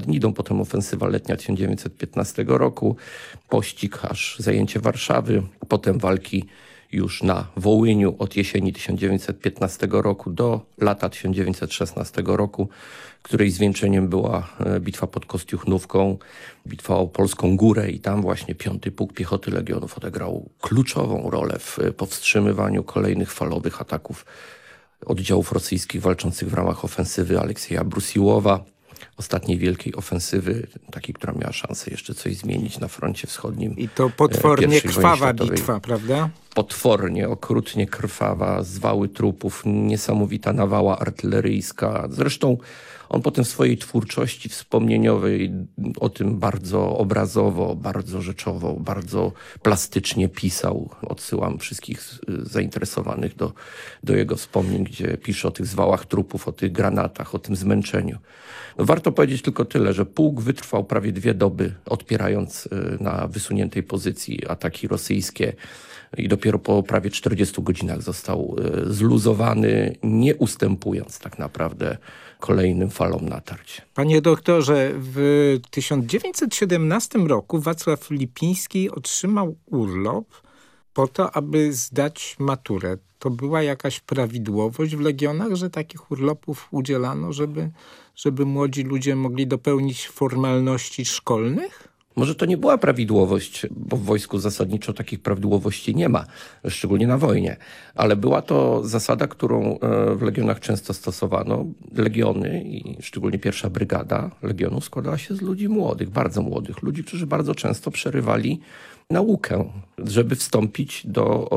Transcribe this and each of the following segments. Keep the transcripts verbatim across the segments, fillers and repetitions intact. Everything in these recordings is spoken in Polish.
pod Nidą, potem ofensywa letnia tysiąc dziewięćset piętnastego roku, pościg aż zajęcie Warszawy, potem walki już na Wołyniu od jesieni tysiąc dziewięćset piętnastego roku do lata tysiąc dziewięćset szesnastego roku, której zwieńczeniem była bitwa pod Kostiuchnówką, bitwa o Polską Górę i tam właśnie piąty Pułk Piechoty Legionów odegrał kluczową rolę w powstrzymywaniu kolejnych falowych ataków oddziałów rosyjskich walczących w ramach ofensywy Aleksieja Brusiłowa, ostatniej wielkiej ofensywy, takiej, która miała szansę jeszcze coś zmienić na froncie wschodnim. I to potwornie krwawa bitwa, prawda? Potwornie, okrutnie krwawa, zwały trupów, niesamowita nawała artyleryjska. Zresztą on potem w swojej twórczości wspomnieniowej o tym bardzo obrazowo, bardzo rzeczowo, bardzo plastycznie pisał. Odsyłam wszystkich zainteresowanych do, do jego wspomnień, gdzie pisze o tych zwałach trupów, o tych granatach, o tym zmęczeniu. No, warto powiedzieć tylko tyle, że pułk wytrwał prawie dwie doby, odpierając na wysuniętej pozycji ataki rosyjskie. I dopiero po prawie czterdziestu godzinach został zluzowany, nie ustępując tak naprawdę kolejnym falom natarć. Panie doktorze, w tysiąc dziewięćset siedemnastym roku Wacław Lipiński otrzymał urlop po to, aby zdać maturę. To była jakaś prawidłowość w Legionach, że takich urlopów udzielano, żeby, żeby młodzi ludzie mogli dopełnić formalności szkolnych? Może to nie była prawidłowość, bo w wojsku zasadniczo takich prawidłowości nie ma, szczególnie na wojnie. Ale była to zasada, którą w Legionach często stosowano. Legiony i szczególnie pierwsza brygada Legionów składała się z ludzi młodych, bardzo młodych. Ludzi, którzy bardzo często przerywali naukę, żeby wstąpić do,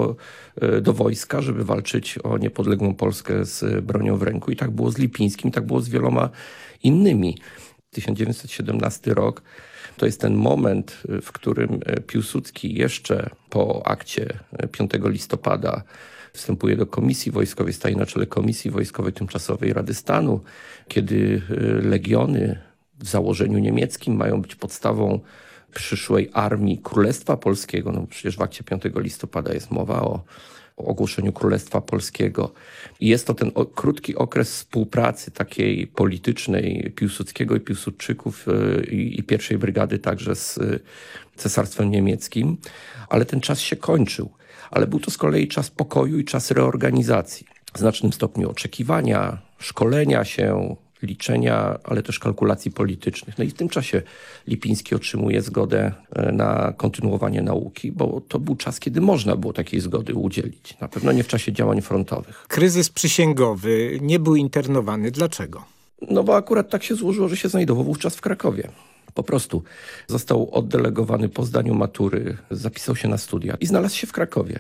do wojska, żeby walczyć o niepodległą Polskę z bronią w ręku. I tak było z Lipińskim, i tak było z wieloma innymi. tysiąc dziewięćset siedemnasty rok to jest ten moment, w którym Piłsudski jeszcze po akcie piątego listopada wstępuje do Komisji Wojskowej, staje na czele Komisji Wojskowej Tymczasowej Rady Stanu, kiedy legiony w założeniu niemieckim mają być podstawą przyszłej armii Królestwa Polskiego. No przecież w akcie piątego listopada jest mowa o o ogłoszeniu Królestwa Polskiego. I jest to ten o, krótki okres współpracy takiej politycznej Piłsudskiego i Piłsudczyków yy, i pierwszej brygady także z yy, Cesarstwem Niemieckim, ale ten czas się kończył. Ale był to z kolei czas pokoju i czas reorganizacji. W znacznym stopniu oczekiwania, szkolenia się, liczenia, ale też kalkulacji politycznych. No i w tym czasie Lipiński otrzymuje zgodę na kontynuowanie nauki, bo to był czas, kiedy można było takiej zgody udzielić. Na pewno nie w czasie działań frontowych. Kryzys przysięgowy, nie był internowany. Dlaczego? No bo akurat tak się złożyło, że się znajdował wówczas w Krakowie. Po prostu został oddelegowany po zdaniu matury, zapisał się na studia i znalazł się w Krakowie.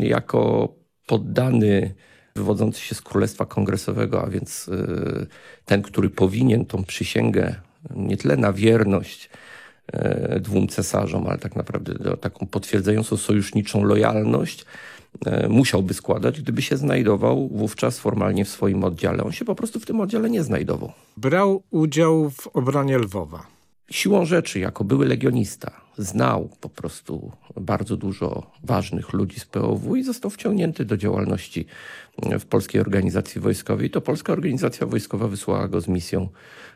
Jako poddany wywodzący się z Królestwa Kongresowego, a więc ten, który powinien tą przysięgę nie tyle na wierność dwóm cesarzom, ale tak naprawdę taką potwierdzającą sojuszniczą lojalność musiałby składać, gdyby się znajdował wówczas formalnie w swoim oddziale. On się po prostu w tym oddziale nie znajdował. Brał udział w obronie Lwowa. Siłą rzeczy, jako były legionista, znał po prostu bardzo dużo ważnych ludzi z P O W i został wciągnięty do działalności w Polskiej Organizacji Wojskowej. To Polska Organizacja Wojskowa wysłała go z misją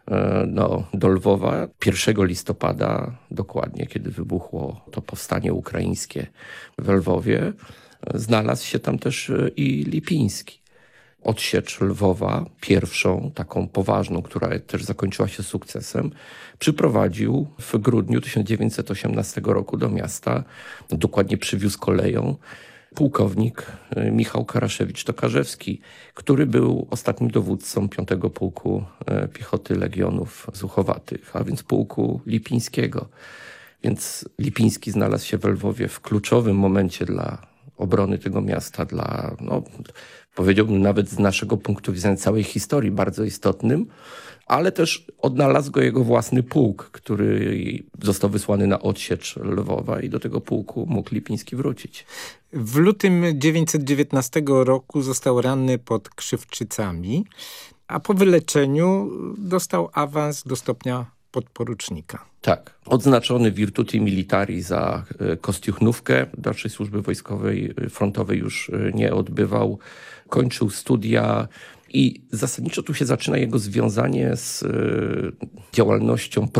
no, do Lwowa pierwszego listopada, dokładnie kiedy wybuchło to powstanie ukraińskie w Lwowie. Znalazł się tam też i Lipiński. Odsiecz Lwowa, pierwszą, taką poważną, która też zakończyła się sukcesem, przyprowadził w grudniu tysiąc dziewięćset osiemnastego roku do miasta, dokładnie przywiózł koleją, pułkownik Michał Karaszewicz-Tokarzewski, który był ostatnim dowódcą piątego Pułku Piechoty Legionów Zuchowatych, a więc Pułku Lipińskiego. Więc Lipiński znalazł się w Lwowie w kluczowym momencie dla obrony tego miasta, dla, no, powiedziałbym nawet z naszego punktu widzenia całej historii bardzo istotnym, ale też odnalazł go jego własny pułk, który został wysłany na odsiecz Lwowa i do tego pułku mógł Lipiński wrócić. W lutym tysiąc dziewięćset dziewiętnastego roku został ranny pod Krzywczycami, a po wyleczeniu dostał awans do stopnia podporucznika. Tak, odznaczony Virtuti Militari za Kostiuchnówkę. Dalszej służby wojskowej, frontowej już nie odbywał. Kończył studia i zasadniczo tu się zaczyna jego związanie z działalnością